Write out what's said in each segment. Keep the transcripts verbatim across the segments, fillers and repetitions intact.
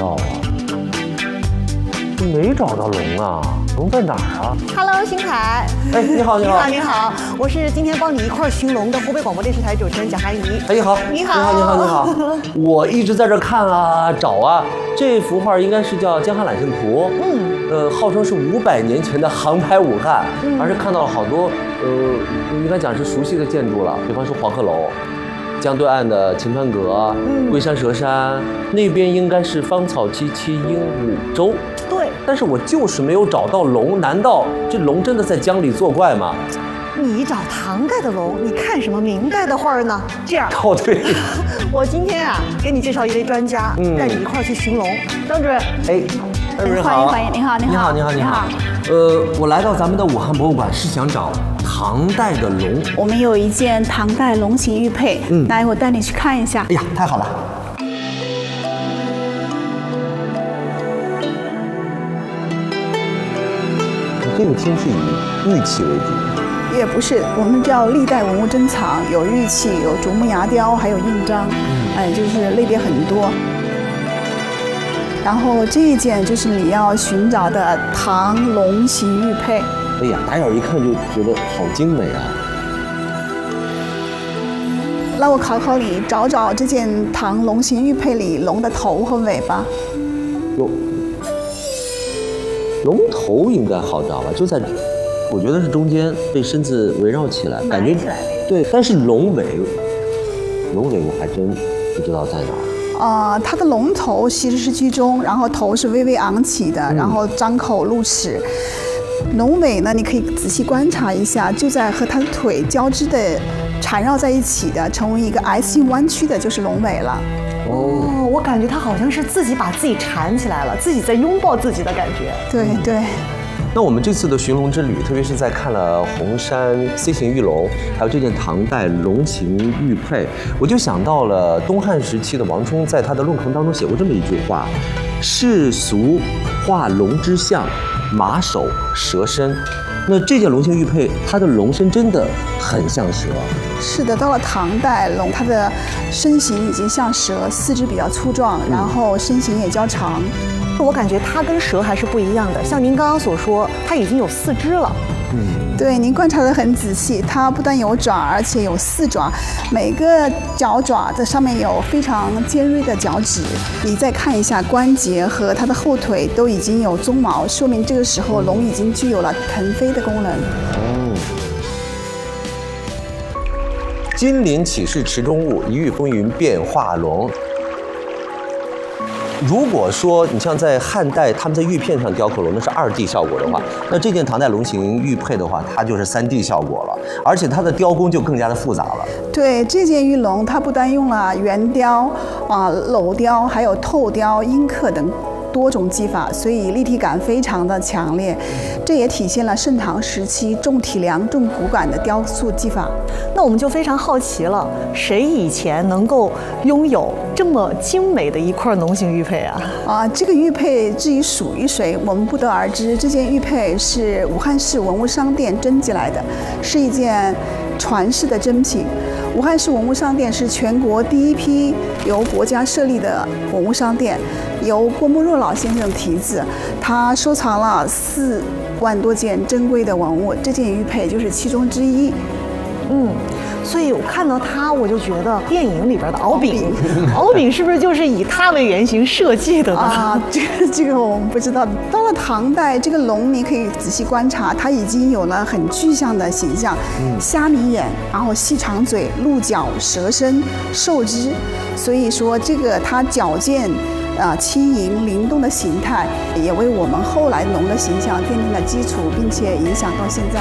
到啊，没找到龙啊，龙在哪儿啊 ？Hello， 星凯。 哎，你好，你好， 你好，你好，我是今天帮你一块儿寻龙的湖北广播电视台主持人蒋涵怡。 哎，你好， 你好， 你好，你好，你好。我一直在这看啊，找啊，这幅画应该是叫《江汉揽胜图》。嗯。呃，号称是五百年前的航拍武汉，嗯、而是看到了好多呃，应该讲是熟悉的建筑了，比方说黄鹤楼。江对岸的秦川阁、嗯、龟山蛇山，那边应该是芳草萋萋鹦鹉洲。 对， 但是我就是没有找到龙，难道这龙真的在江里作怪吗？ 你找唐代的龙，你看什么明代的画呢？这样， 哦对， 我今天啊，给你介绍一位专家，嗯、带你一块儿去寻龙。张主任， 哎，张主任好， 欢迎欢迎，您好，您好， 你好，你好，你好。呃，我来到咱们的武汉博物馆是想找唐代的龙。 我们有一件唐代龙形玉佩，嗯，那我带你去看一下。 哎呀，太好了。这个厅是以玉器为主， 也不是，我们叫历代文物珍藏，有玉器，有竹木牙雕，还有印章，嗯，哎，就是类别很多。然后这一件就是你要寻找的唐龙形玉佩。 哎呀，打眼一看就觉得好精美啊！ 那我考考你，找找这件唐龙形玉佩里龙的头和尾巴。 哟，龙头应该好找吧？就在，我觉得是中间被身子围绕起来，感觉对。但是龙尾，龙尾我还真不知道在哪儿。 呃，它的龙头其实是居中，然后头是微微昂起的，嗯、然后张口露齿。龙尾呢，你可以仔细观察一下，就在和它的腿交织的缠绕在一起的，成为一个 S 型弯曲的，就是龙尾了。 哦，我感觉它好像是自己把自己缠起来了，自己在拥抱自己的感觉。 对对。 那我们这次的寻龙之旅，特别是在看了红山 C 型玉龙，还有这件唐代龙形玉佩，我就想到了东汉时期的王充在他的论衡当中写过这么一句话：世俗画龙之象，马首蛇身。那这件龙形玉佩，它的龙身真的很像蛇。 是的，到了唐代，龙它的身形已经像蛇，四肢比较粗壮，然后身形也较长。 我感觉它跟蛇还是不一样的，像您刚刚所说，它已经有四肢了。 嗯，对，您观察得很仔细，它不但有爪，而且有四爪，每个脚爪的上面有非常尖锐的脚趾。你再看一下关节和它的后腿都已经有鬃毛，说明这个时候龙已经具有了腾飞的功能。哦。 金鳞岂是池中物，一遇风云变化龙。如果说你像在汉代，他们在玉片上雕刻龙，那是二 D 效果的话，那这件唐代龙形玉佩的话，它就是三 D 效果了，而且它的雕工就更加的复杂了。 对，这件玉龙，它不单用了圆雕啊、镂雕，还有透雕、阴刻等多种技法，所以立体感非常的强烈。这也体现了盛唐时期重体量、重骨感的雕塑技法。 那我们就非常好奇了，谁以前能够拥有这么精美的一块龙形玉佩啊？ 啊，这个玉佩至于属于谁，我们不得而知。这件玉佩是武汉市文物商店征集来的，是一件传世的珍品。武汉市文物商店是全国第一批由国家设立的文物商店，由郭沫若老先生题字，他收藏了四万多件珍贵的文物，这件玉佩就是其中之一。 嗯，所以我看到它，我就觉得电影里边的敖丙，敖丙是不是就是以它为原型设计的呢？ 啊，这个这个我们不知道。到了唐代，这个龙你可以仔细观察，它已经有了很具象的形象，嗯、虾米眼，然后细长嘴、鹿角、蛇身、兽肢，所以说这个它矫健。啊，轻盈灵动的形态，也为我们后来龙的形象奠定了基础，并且影响到现在。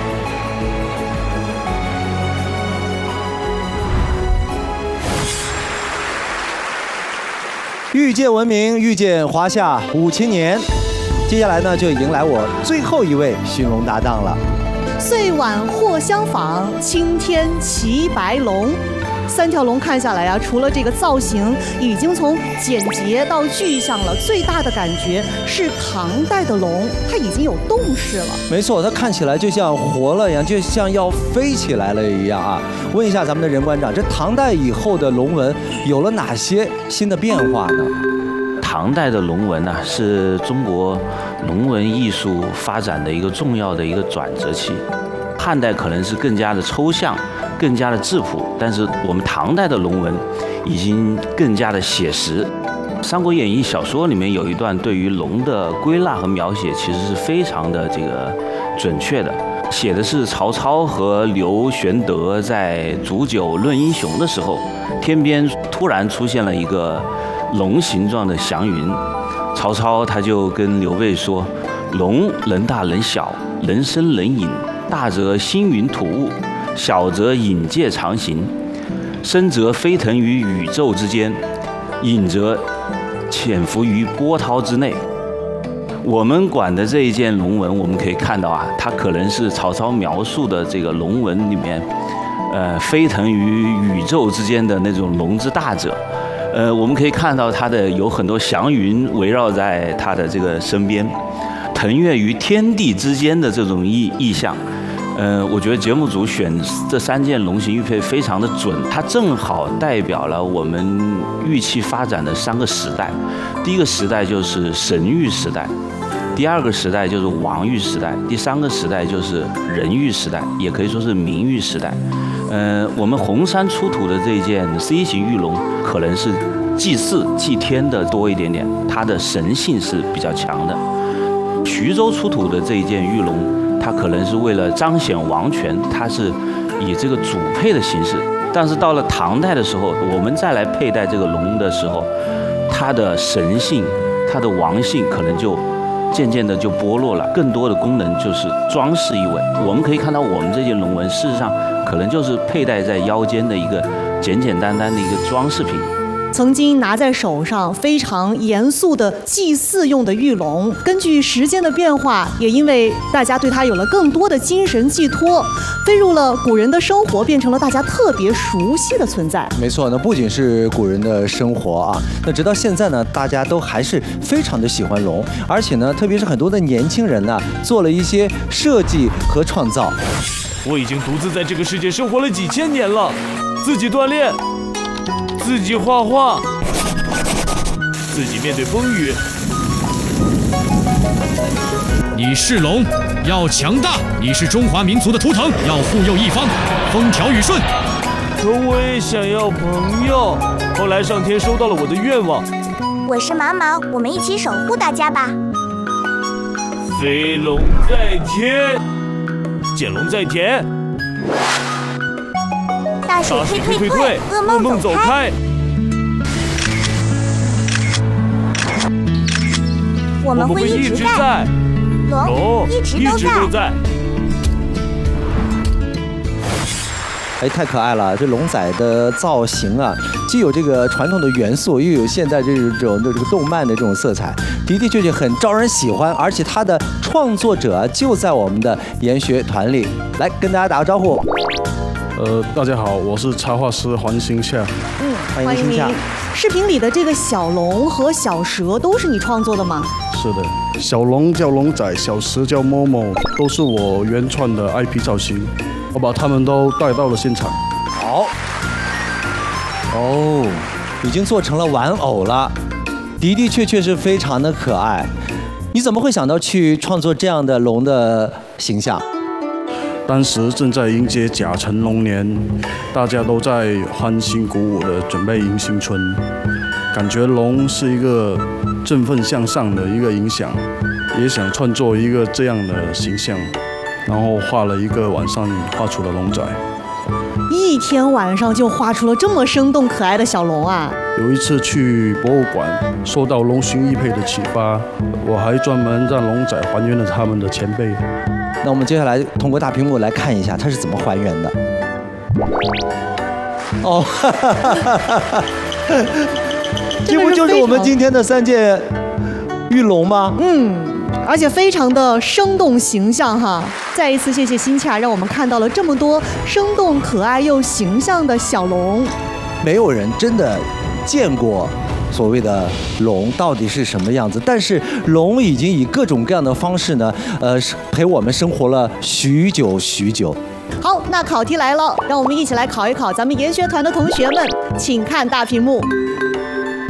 遇见文明，遇见华夏五千年。接下来呢，就迎来我最后一位寻龙搭档了。 岁晚或相访，青天骑白龙。三条龙看下来啊，除了这个造型已经从简洁到具象了，最大的感觉是唐代的龙，它已经有动势了。 没错，它看起来就像活了一样，就像要飞起来了一样啊！问一下咱们的任馆长，这唐代以后的龙纹有了哪些新的变化呢？ 唐代的龙纹呢、啊，是中国龙纹艺术发展的一个重要的一个转折期。汉代可能是更加的抽象，更加的质朴，但是我们唐代的龙纹已经更加的写实。《三国演义》小说里面有一段对于龙的归纳和描写，其实是非常的这个准确的。写的是曹操和刘玄德在煮酒论英雄的时候，天边突然出现了一个龙形状的祥云。曹操他就跟刘备说：“龙能大能小，能伸能隐，大则星云吐雾，小则隐介长行，深则飞腾于宇宙之间，隐则潜伏于波涛之内。”我们管的这一件龙纹，我们可以看到啊，它可能是曹操描述的这个龙纹里面，呃，飞腾于宇宙之间的那种龙之大者。呃，我们可以看到它的有很多祥云围绕在它的这个身边，腾跃于天地之间的这种意意象。呃，我觉得节目组选这三件龙形玉佩非常的准，它正好代表了我们玉器发展的三个时代。第一个时代就是神玉时代，第二个时代就是王玉时代，第三个时代就是人玉时代，也可以说是明玉时代。呃，我们红山出土的这件 C 型玉龙，可能是祭祀祭天的多一点点，它的神性是比较强的。徐州出土的这一件玉龙，它可能是为了彰显王权，它是以这个主佩的形式。但是到了唐代的时候，我们再来佩戴这个龙的时候，它的神性、它的王性可能就渐渐的就剥落了，更多的功能就是装饰意味。我们可以看到，我们这件龙纹事实上可能就是佩戴在腰间的一个简简单单的一个装饰品。 曾经拿在手上非常严肃的祭祀用的玉龙，根据时间的变化，也因为大家对它有了更多的精神寄托，飞入了古人的生活，变成了大家特别熟悉的存在。 没错，那不仅是古人的生活啊，那直到现在呢，大家都还是非常的喜欢龙，而且呢，特别是很多的年轻人呢，做了一些设计和创造。 我已经独自在这个世界生活了几千年了，自己锻炼，自己画画，自己面对风雨。 你是龙，要强大；你是中华民族的图腾，要护佑一方，风调雨顺。 可我也想要朋友。后来上天收到了我的愿望。 我是毛毛，我们一起守护大家吧。 飞龙在天，见龙在田。 大水退退退，噩梦走开。我们会一直在，龙一直都在。 哎，太可爱了！这龙仔的造型啊，既有这个传统的元素，又有现在这种这个动漫的这种色彩，的的确确很招人喜欢。而且它的创作者就在我们的研学团里，来跟大家打个招呼。 呃，大家好，我是插画师黄星夏。 嗯， 欢迎星夏。 视频里的这个小龙和小蛇都是你创作的吗？ 是的，小龙叫龙仔，小蛇叫某某，都是我原创的 I P 造型。我把他们都带到了现场。 好，哦，已经做成了玩偶了，的的确确是非常的可爱。你怎么会想到去创作这样的龙的形象？ 当时正在迎接甲辰龙年，大家都在欢欣鼓舞的准备迎新春，感觉龙是一个振奋向上的一个影响，也想创作一个这样的形象。然后画了一个晚上，画出了龙仔。 一天晚上就画出了这么生动可爱的小龙啊！ 有一次去博物馆，受到龙形玉佩的启发，我还专门让龙仔还原了他们的前辈。 那我们接下来通过大屏幕来看一下它是怎么还原的。哦，这不就是我们今天的三件玉龙吗？ 嗯。而且非常的生动形象哈！再一次谢谢新洽，让我们看到了这么多生动可爱又形象的小龙。 没有人真的见过所谓的龙到底是什么样子，但是龙已经以各种各样的方式呢，呃，陪我们生活了许久许久。 好，那考题来了，让我们一起来考一考咱们研学团的同学们，请看大屏幕。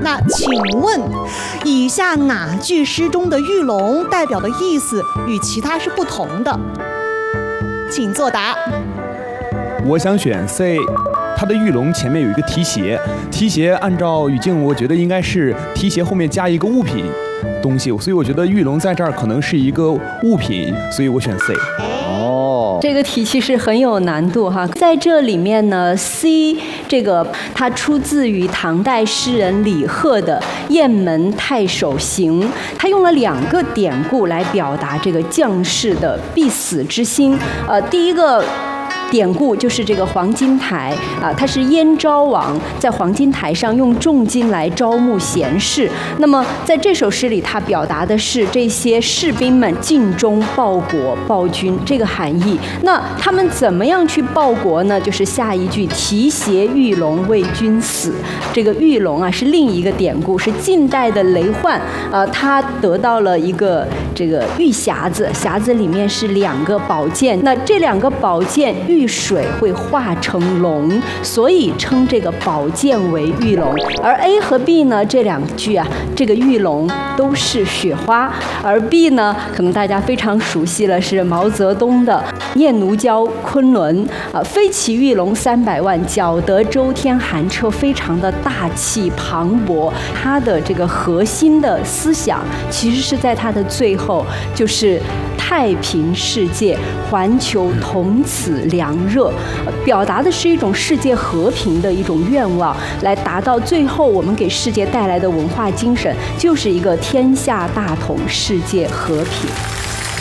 那请问，以下哪句诗中的玉龙代表的意思与其他是不同的？请作答。 我想选 C， 它的玉龙前面有一个提鞋，提鞋按照语境，我觉得应该是提鞋后面加一个物品东西，所以我觉得玉龙在这儿可能是一个物品，所以我选 C。 哦， 这个题其实很有难度哈，在这里面呢 ，C 这个它出自于唐代诗人李贺的《雁门太守行》，他用了两个典故来表达这个将士的必死之心。呃，第一个典故就是这个黄金台啊，它是燕昭王在黄金台上用重金来招募贤士。那么在这首诗里，它表达的是这些士兵们尽忠报国报君这个含义。那他们怎么样去报国呢？就是下一句提携玉龙为君死。这个玉龙啊是另一个典故，是晋代的雷焕啊，他得到了一个这个玉匣子，匣子里面是两个宝剑，那这两个宝剑玉水会化成龙，所以称这个宝剑为玉龙。而 A 和 B 呢，这两句啊，这个玉龙都是雪花，而 B 呢，可能大家非常熟悉了，是毛泽东的《念奴娇·昆仑》啊，飞骑玉龙三百万，搅得周天寒彻，非常的大气磅礴。它的这个核心的思想，其实是在它的最后，就是太平世界，环球同此凉热，表达的是一种世界和平的一种愿望，来达到最后我们给世界带来的文化精神，就是一个天下大同，世界和平。